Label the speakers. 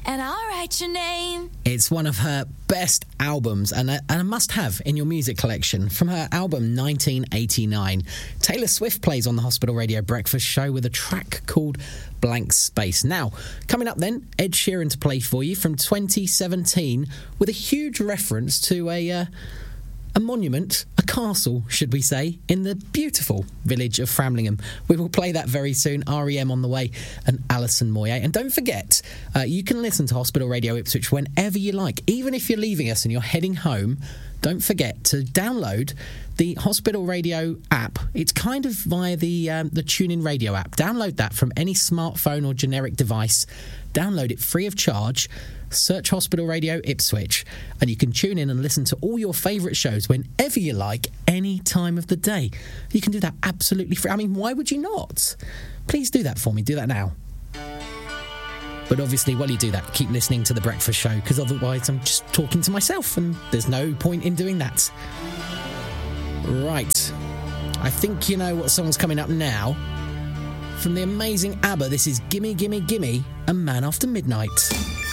Speaker 1: and I'll write your name.
Speaker 2: It's one of her best albums and a must-have in your music collection. From her album 1989, Taylor Swift plays on the Hospital Radio Breakfast Show with a track called Blank Space. Now, coming up then, Ed Sheeran to play for you from 2017 with a huge reference to a monument, a castle, should we say, in the beautiful village of Framlingham. We will play that very soon. R.E.M. on the way and Alison Moyet. And don't forget, you can listen to Hospital Radio Ipswich whenever you like. Even if you're leaving us and you're heading home, don't forget to download the Hospital Radio app. It's kind of via the TuneIn Radio app. Download that from any smartphone or generic device. Download it free of charge. Search Hospital Radio Ipswich, and you can tune in and listen to all your favourite shows whenever you like, any time of the day. You can do that absolutely free. I mean, why would you not? Please do that for me. Do that now. But obviously, while you do that, keep listening to The Breakfast Show, because otherwise I'm just talking to myself, and there's no point in doing that. Right. I think you know what song's coming up now. From the amazing ABBA, this is Gimme, Gimme, Gimme, and Man After Midnight.